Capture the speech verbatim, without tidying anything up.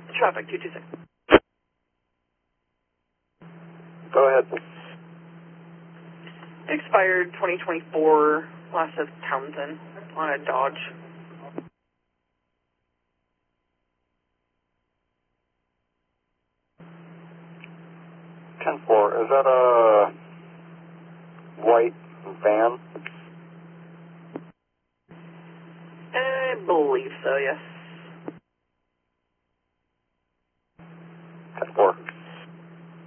Traffic two two six. Go ahead. Expired twenty twenty-four, last of Townsend, on a Dodge. ten four, is that a white van? I believe so, yes.